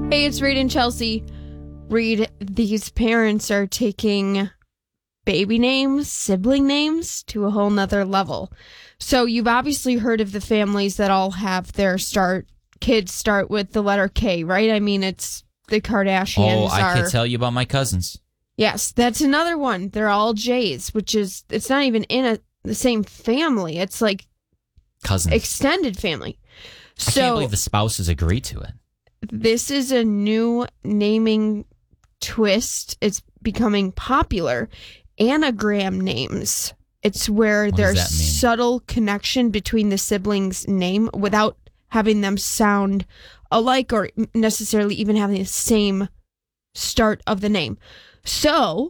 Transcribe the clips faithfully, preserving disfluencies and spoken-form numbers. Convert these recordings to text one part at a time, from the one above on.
Hey, it's Reed and Chelsea. Reed, these parents are taking baby names, sibling names to a whole nother level. So you've obviously heard of the families that all have their start kids start with the letter K, right? I mean, it's the Kardashians. Oh, I are, could tell you about my cousins. Yes, that's another one. They're all J's, which is, it's not even in a, the same family. It's like Cousins. Extended family. I So can't believe the spouses agree to it. this is a new naming twist. It's becoming popular. Anagram names. It's where What there's does that mean? subtle connection between the siblings' name without having them sound alike or necessarily even having the same start of the name. So,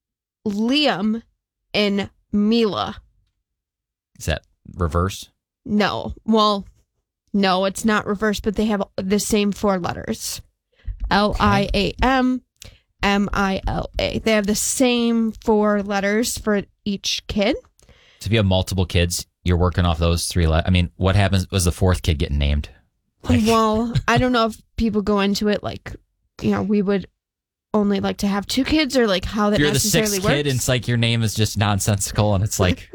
Liam and Mila. Is that reverse? No. Well, no, it's not reversed, but they have the same four letters. L I A M, M I L A. They have the same four letters for each kid. So if you have multiple kids, you're working off those three. Le- I mean, what happens was the fourth kid getting named? Like, Well, I don't know if people go into it like, you know, we would only like to have two kids or like how that if you're the necessarily sixth works. kid, and it's like your name is just nonsensical, and it's like,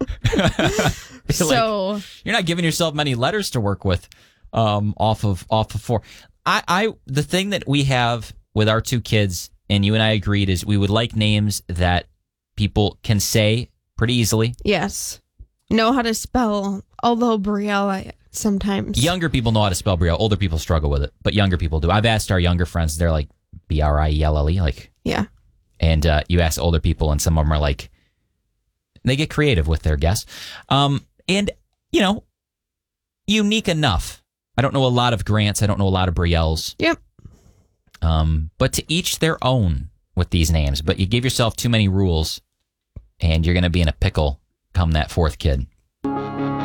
it's like, So, you're not giving yourself many letters to work with um, off of off of four. I, I the thing that we have with our two kids, and you and I agreed, is we would like names that people can say pretty easily. yes. Know how to spell, although Brielle, I sometimes. Younger people know how to spell Brielle. Older people struggle with it, but younger people do. I've asked our younger friends, they're like B R I E L L E, like, Yeah. and uh, you ask older people, and some of them are like, they get creative with their guess. Um, and, you know, unique enough. I don't know a lot of Grants. I don't know a lot of Brielles. Yep. Um, but to each their own with these names. But you give yourself too many rules, and you're going to be in a pickle come that fourth kid.